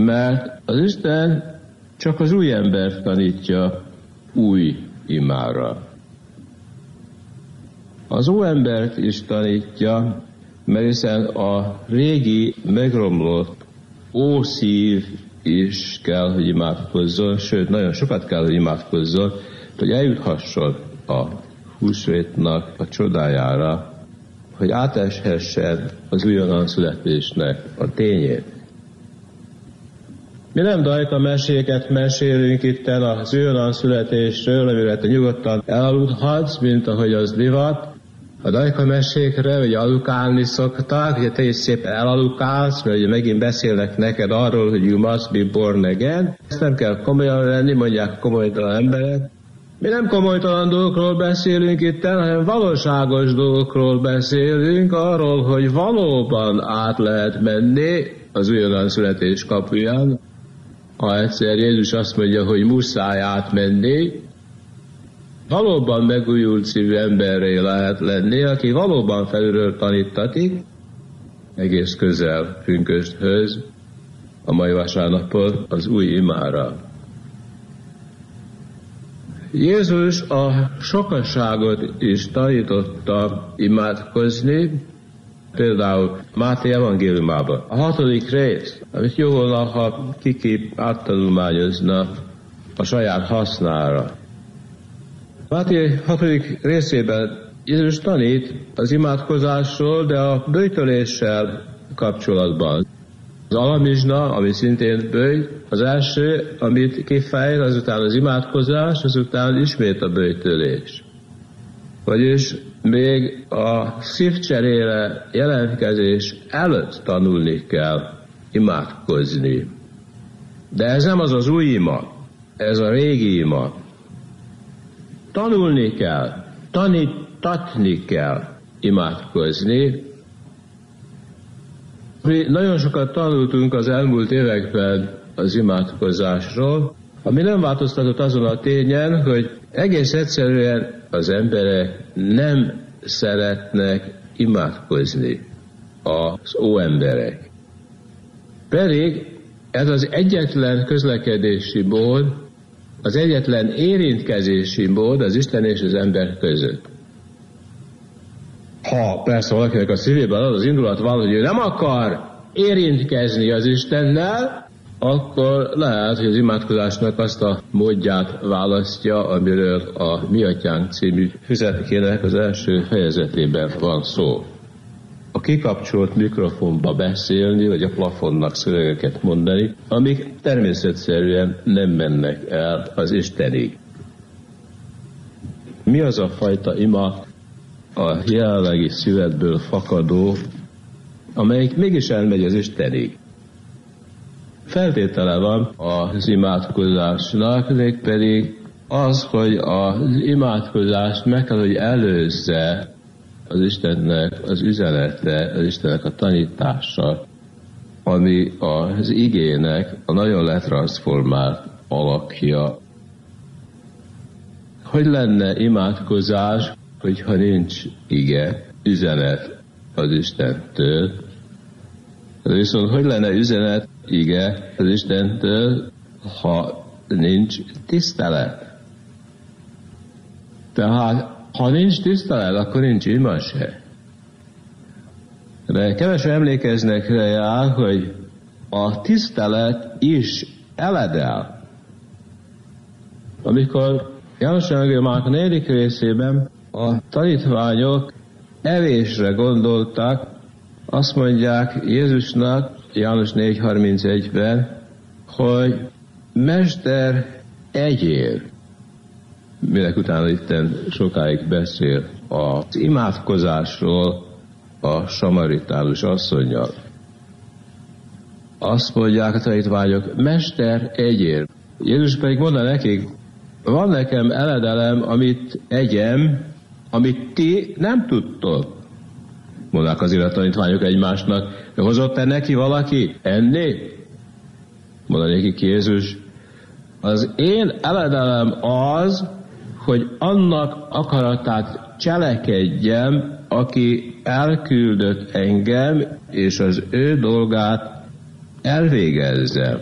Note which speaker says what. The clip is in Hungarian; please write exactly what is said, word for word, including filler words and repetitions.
Speaker 1: mert az Isten csak az új embert tanítja új imára. Az új embert is tanítja, mert hiszen a régi, megromlott ószív is kell, hogy imádkozzon, sőt, nagyon sokat kell, hogy imádkozzon, hogy eljuthasson a húsvétnak a csodájára, hogy áteshessen az újonnan születésnek a tényét. Mi nem dajka meséket mesélünk itten az újonnan születésről, amire te nyugodtan elaludhatsz, mint ahogy az divat. A dajka mesékre, hogy alukálni szoktak, hogy te is szépen elalukálsz, mert ugye megint beszélnek neked arról, hogy you must be born again. Ezt nem kell komolyan lenni, mondják komolytalan emberek. Mi nem komolytalan dolgokról beszélünk itt, hanem valóságos dolgokról beszélünk, arról, hogy valóban át lehet menni az újonnan születés kapuján. Ha egyszer Jézus azt mondja, hogy muszáj átmenni, valóban megújult szívű emberré lehet lenni, aki valóban felülről tanítatik, egész közel pünkösthöz, a mai vasárnapon az új imára. Jézus a sokaságot is tanította imádkozni, például Máté evangéliumában. A hatodik rész, amit jó volna, ha kiki áttanulmányozna a saját hasznára. Máté hatodik részében Jézus tanít az imádkozásról, de a böjtöléssel kapcsolatban. Az alamizsna, ami szintén böjt, az első, amit kifejt, azután az imádkozás, azután ismét a böjtölés. Vagyis még a szívcserére jelentkezés előtt tanulni kell imádkozni. De ez nem az az új ima, ez a régi ima. Tanulni kell, tanítatni kell imádkozni. Mi nagyon sokat tanultunk az elmúlt években az imádkozásról, ami nem változtatott azon a tényen, hogy egész egyszerűen az emberek nem szeretnek imádkozni, az óemberek. Pedig ez az egyetlen közlekedési mód, az egyetlen érintkezési mód az Isten és az ember között. Ha persze valakinek a szívében az az indulat van, hogy ő nem akar érintkezni az Istennel, akkor lehet, hogy az imádkozásnak azt a módját választja, amiről a Mi Atyánk című füzetkének az első fejezetében van szó. A kikapcsolt mikrofonba beszélni, vagy a plafonnak szövegeket mondani, amik természetszerűen nem mennek el az Istenig. Mi az a fajta ima a jelenlegi szívedből fakadó, amelyik mégis elmegy az Istenig? Feltétele van az imádkozásnak, mégpedig az, hogy az imádkozást meg kell, hogy előzze az Istennek az üzenete, az Istennek a tanítása, ami az igének a nagyon letranszformált alakja. Hogy lenne imádkozás, hogyha nincs ige, üzenet az Istentől? Viszont hogy lenne üzenet, ige az Istentől, ha nincs tisztelet? Tehát, ha nincs tisztelet, akkor nincs ima se. De kevesen emlékeznek rá, hogy a tisztelet is eledel. Amikor János evangéliumának a negyedik részében a tanítványok evésre gondoltak, azt mondják Jézusnak, János négy harmincegyben, hogy Mester, egyél. Minek utána itten sokáig beszél az imádkozásról a samaritánus asszonnyal. Azt mondják a tanítványok, Mester, egyél. Jézus pedig mondta nekik, van nekem eledelem, amit egyem, amit ti nem tudtok. Mondják azért a tanítványok egymásnak, hozott-e neki valaki enni? Mondta nekik Jézus, az én eledelem az, hogy annak akaratát cselekedjem, aki elküldött engem, és az ő dolgát elvégezzem.